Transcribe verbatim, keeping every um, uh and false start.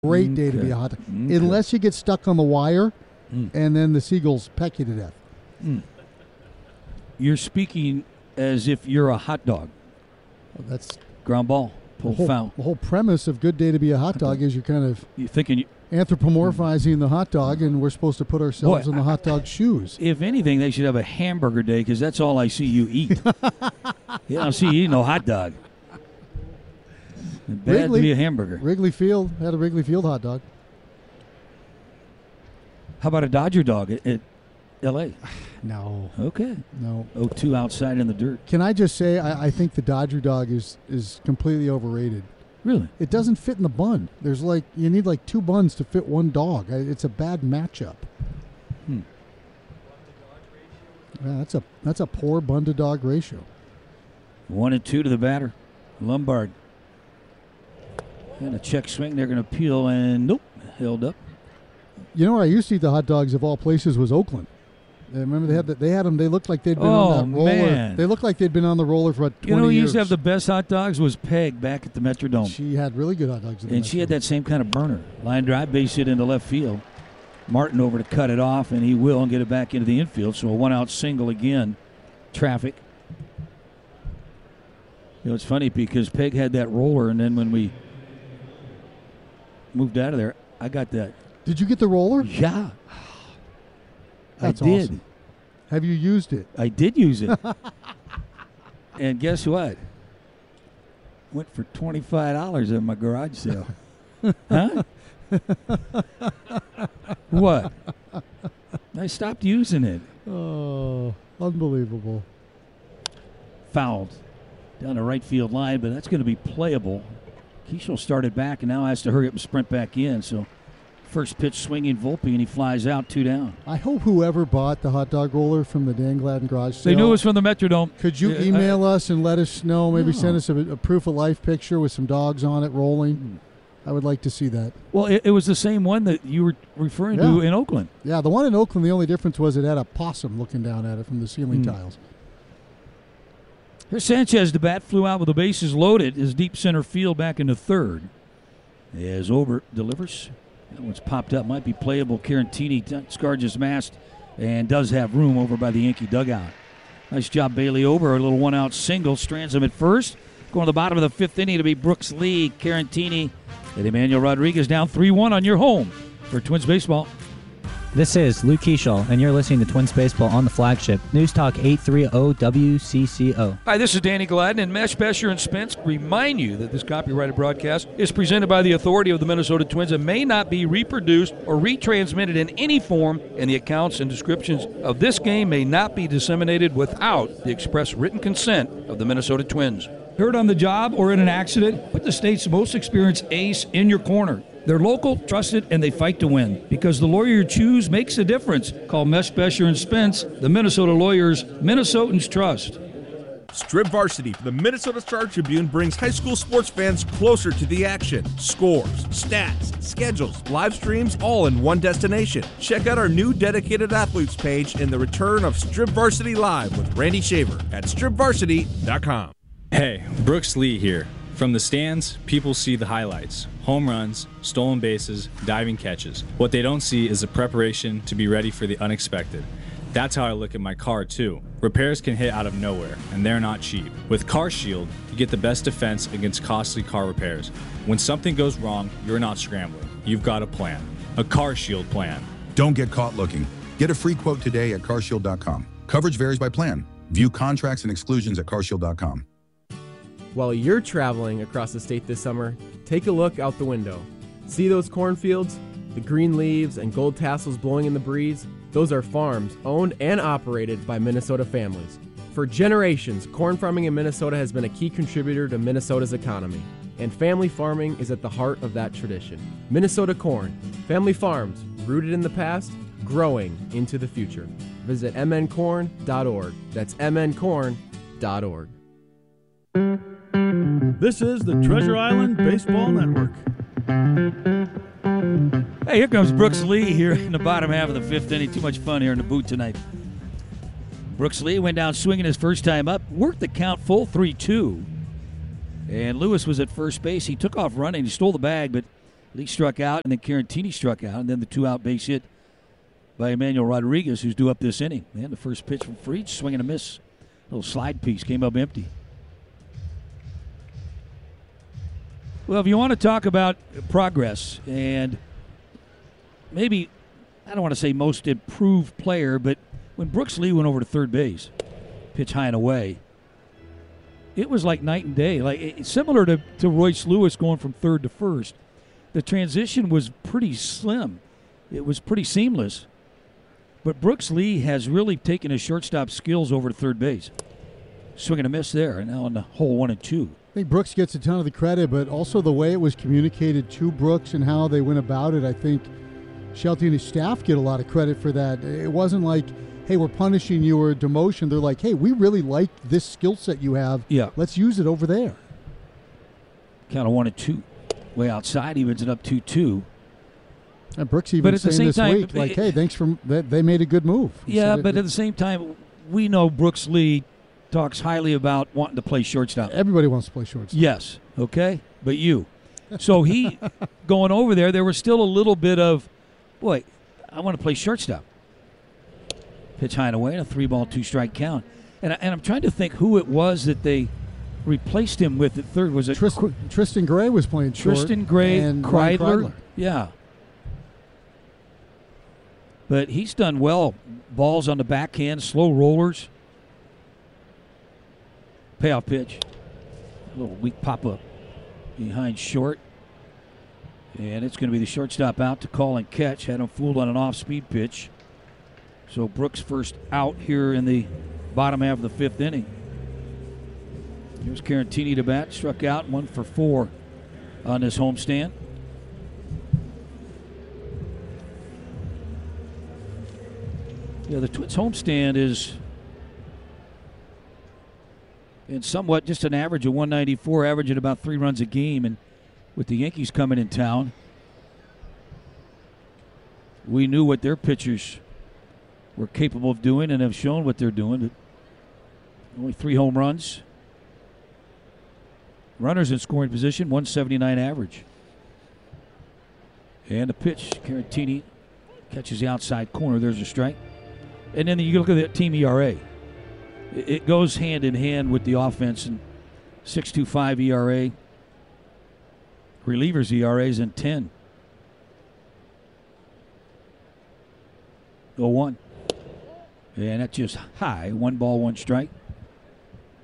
Great day okay. to be a hot dog. Okay. Unless you get stuck on the wire mm. and then the seagulls peck you to death. Mm. You're speaking as if you're a hot dog. Well, that's ground ball, the pull whole, foul. The whole premise of good day to be a hot dog is you're kind of you thinking you, anthropomorphizing the hot dog, and we're supposed to put ourselves boy, in the hot dog's shoes. If anything, they should have a hamburger day because that's all I see you eat. You don't see you eating no hot dog. Bad Wrigley, to be a hamburger. Wrigley Field had a Wrigley Field hot dog. How about a Dodger dog at, at L A? No. Okay. No. oh two outside in the dirt. Can I just say I, I think the Dodger dog is, is completely overrated. Really? It doesn't fit in the bun. There's like you need like two buns to fit one dog. It's a bad matchup. Hmm. Yeah, that's a that's a poor bun to dog ratio. One and two to the batter, Lombard. And a check swing. They're going to peel and nope, held up. You know where I used to eat the hot dogs of all places was Oakland. I remember they had the, they had them. They looked like they'd been oh, on that roller. Man. They looked like they'd been on the roller for about twenty You know, who years. used to have the best hot dogs was Peg back at the Metrodome. She had really good hot dogs. At the and she had Metrodome. that same kind of burner. Line drive, base hit into left field. Martin over to cut it off, and he will and get it back into the infield. So a one-out single again. Traffic. You know, it's funny because Peg had that roller, and then when we moved out of there, I got that. Did you get the roller? Yeah. That's I did. awesome. Have you used it? I did use it. And guess what? Went for twenty-five dollars at my garage sale. Huh? What? I stopped using it. Oh, unbelievable. Fouled down the right field line, but that's going to be playable. Keishel started back and now has to hurry up and sprint back in. So first pitch swinging Volpe, and he flies out, two down. I hope whoever bought the hot dog roller from the Dan Gladden garage sale. They knew it was from the Metrodome. Could you Uh, email us and let us know? Maybe No. send us a, a proof of life picture with some dogs on it rolling. I would like to see that. Well, it, it was the same one that you were referring Yeah. to in Oakland. Yeah, the one in Oakland, the only difference was it had a possum looking down at it from the ceiling Hmm. tiles. Here's Sanchez. The bat flew out with the bases loaded. His deep center field back into third. As Over delivers. That one's popped up. Might be playable. Carantini discards his mask and does have room over by the Yankee dugout. Nice job, Bailey Over. A little one-out single. Strands him at first. Going to the bottom of the fifth inning to be Brooks Lee, Carantini, and Emmanuel Rodriguez down three one on your home for Twins Baseball. This is Luke Keishel, and you're listening to Twins Baseball on the flagship News Talk eight thirty W C C O. Hi, this is Danny Gladden, and Mesh, Besher, and Spence remind you that this copyrighted broadcast is presented by the authority of the Minnesota Twins and may not be reproduced or retransmitted in any form, and the accounts and descriptions of this game may not be disseminated without the express written consent of the Minnesota Twins. Hurt on the job or in an accident? Put the state's most experienced ace in your corner. They're local, trusted, and they fight to win. Because the lawyer you choose makes a difference. Call Mesh, Besher, and Spence, the Minnesota lawyers Minnesotans trust. Strip Varsity from the Minnesota Star Tribune brings high school sports fans closer to the action. Scores, stats, schedules, live streams, all in one destination. Check out our new dedicated athletes page and the return of Strip Varsity Live with Randy Shaver at strip varsity dot com. Hey, Brooks Lee here. From the stands, people see the highlights. Home runs, stolen bases, diving catches. What they don't see is the preparation to be ready for the unexpected. That's how I look at my car, too. Repairs can hit out of nowhere, and they're not cheap. With CarShield, you get the best defense against costly car repairs. When something goes wrong, you're not scrambling. You've got a plan. A CarShield plan. Don't get caught looking. Get a free quote today at car shield dot com. Coverage varies by plan. View contracts and exclusions at car shield dot com. While you're traveling across the state this summer, take a look out the window. See those cornfields? The green leaves and gold tassels blowing in the breeze? Those are farms owned and operated by Minnesota families. For generations, corn farming in Minnesota has been a key contributor to Minnesota's economy, and family farming is at the heart of that tradition. Minnesota Corn, family farms rooted in the past, growing into the future. Visit m n corn dot org. That's m n corn dot org. This is the Treasure Island Baseball Network. Hey, here comes Brooks Lee here in the bottom half of the fifth inning. Too much fun here in the booth tonight. Brooks Lee went down swinging his first time up, worked the count full three two. And Lewis was at first base. He took off running. He stole the bag, but Lee struck out, and then Carantini struck out, and then the two-out base hit by Emmanuel Rodriguez, who's due up this inning. Man, the first pitch from Fried, swing and a miss. Little slide piece, came up empty. Well, if you want to talk about progress and maybe, I don't want to say most improved player, but when Brooks Lee went over to third base, pitch high and away, it was like night and day. Like it, similar to, to Royce Lewis going from third to first. The transition was pretty slim. It was pretty seamless. But Brooks Lee has really taken his shortstop skills over to third base. Swing and a miss there, and now on the hole one and two. I think Brooks gets a ton of the credit, but also the way it was communicated to Brooks and how they went about it. I think Shelty and his staff get a lot of credit for that. It wasn't like, hey, we're punishing you or demotion. They're like, hey, we really like this skill set you have. Yeah. Let's use it over there. Count of one and two. Way outside, evens it up two two. And Brooks even but at the saying same this time, week, like, it, hey, thanks for that. They made a good move. He yeah, said but it, at the same time, we know Brooks Lee talks highly about wanting to play shortstop. Everybody wants to play shortstop. Yes, okay, but you. So he, going over there, there was still a little bit of, boy, I want to play shortstop. Pitch high and away, and a three-ball, two-strike count. And, I, and I'm trying to think who it was that they replaced him with at third. Was it Trist, Tristan Gray was playing short. Tristan Gray, and Ryan Kreidler? Kreidler. Yeah. But he's done well. Balls on the backhand, slow rollers. Payoff pitch. A little weak pop-up behind short. And it's going to be the shortstop out to call and catch. Had him fooled on an off-speed pitch. So Brooks first out here in the bottom half of the fifth inning. Here's Carantini to bat. Struck out, one for four on this homestand. Yeah, the Twins homestand is in somewhat just an average of one ninety-four, averaging about three runs a game. And with the Yankees coming in town, we knew what their pitchers were capable of doing and have shown what they're doing. But only three home runs. Runners in scoring position, one seventy-nine average. And a pitch, Carantini catches the outside corner. There's a strike. And then you look at that team E R A. It goes hand in hand with the offense. And six point two five E R A. Relievers E R A is in ten. oh one. And that's just high. One ball, one strike.